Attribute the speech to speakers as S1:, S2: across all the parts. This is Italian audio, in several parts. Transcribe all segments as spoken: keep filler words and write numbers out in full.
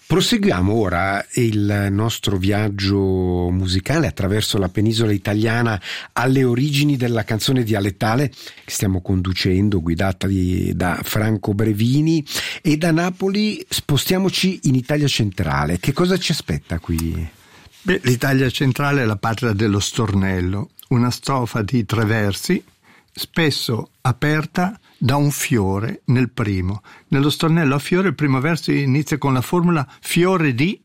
S1: Proseguiamo ora il nostro viaggio musicale attraverso la penisola italiana alle origini della canzone dialettale che stiamo conducendo, guidata di, da Franco Brevini, e da Napoli spostiamoci in Italia centrale. Che cosa ci aspetta qui?
S2: Beh, l'Italia centrale è la patria dello stornello, una strofa di tre versi, spesso aperta da un fiore nel primo. Nello stornello a fiore il primo verso inizia con la formula fiore di,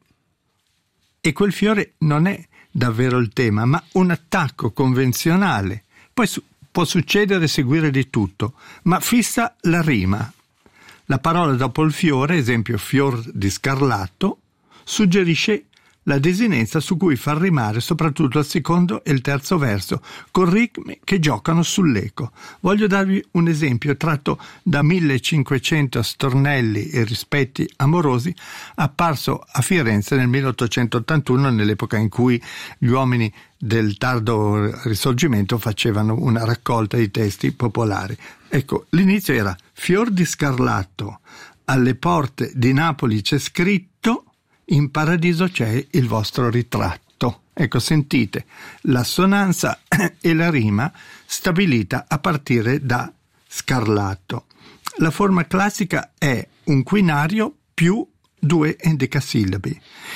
S2: e quel fiore non è davvero il tema, ma un attacco convenzionale. Poi su- può succedere seguire di tutto, ma fissa la rima. La parola dopo il fiore, esempio fior di scarlatto, suggerisce la desinenza su cui far rimare soprattutto il secondo e il terzo verso, con ritmi che giocano sull'eco. Voglio darvi un esempio tratto da millecinquecento stornelli e rispetti amorosi, apparso a Firenze nel milleottocentottantuno, nell'epoca in cui gli uomini del tardo risorgimento facevano una raccolta di testi popolari. Ecco, l'inizio era fior di scarlatto, alle porte di Napoli c'è scritto, in paradiso c'è il vostro ritratto. Ecco, sentite l'assonanza e la rima stabilita a partire da scarlatto. La forma classica è un quinario più due endecasillabi.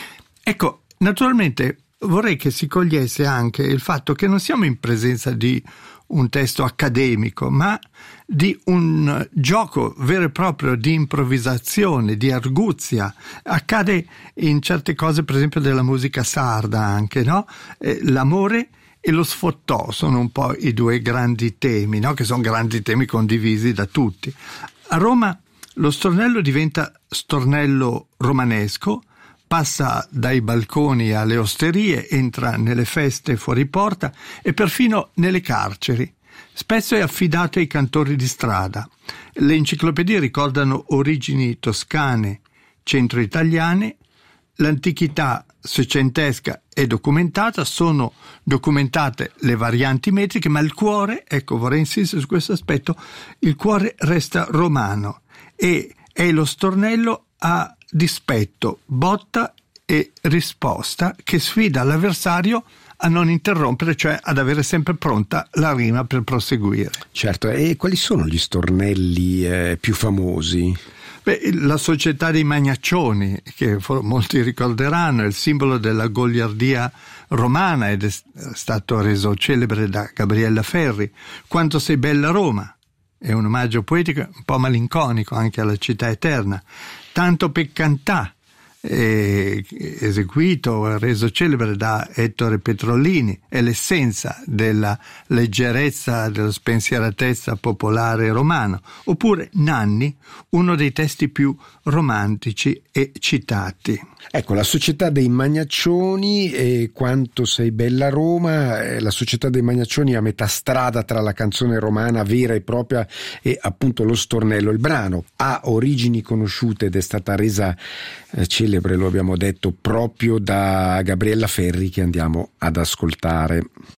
S2: Ecco, naturalmente vorrei che si cogliesse anche il fatto che non siamo in presenza di un testo accademico, ma di un gioco vero e proprio di improvvisazione, di arguzia. Accade in certe cose, per esempio della musica sarda anche, no? Eh, l'amore e lo sfottò sono un po' i due grandi temi, no? Che sono grandi temi condivisi da tutti. A Roma lo stornello diventa stornello romanesco, passa dai balconi alle osterie, entra nelle feste fuori porta e perfino nelle carceri. Spesso è affidato ai cantori di strada. Le enciclopedie ricordano origini toscane, centro-italiane. L'antichità seicentesca è documentata, sono documentate le varianti metriche, ma il cuore, ecco, vorrei insistere su questo aspetto, il cuore resta romano e è lo stornello a dispetto, botta e risposta che sfida l'avversario a non interrompere, cioè ad avere sempre pronta la rima per proseguire.
S1: Certo, e quali sono gli stornelli eh, più famosi?
S2: Beh, la Società dei Magnaccioni, che molti ricorderanno, è il simbolo della goliardia romana ed è stato reso celebre da Gabriella Ferri. Quanto sei bella Roma, è un omaggio poetico un po' malinconico anche alla città eterna. Tanto per cantà, eh, eseguito, reso celebre da Ettore Petrolini, è l'essenza della leggerezza, della spensieratezza popolare romano. Oppure Nanni, uno dei testi più romantici e citati.
S1: Ecco, la Società dei Magnaccioni e Quanto sei bella Roma, eh, la Società dei Magnaccioni a metà strada tra la canzone romana vera e propria e appunto lo stornello. Il brano ha origini conosciute ed è stata resa eh, celebre, lo abbiamo detto, proprio da Gabriella Ferri, che andiamo ad ascoltare.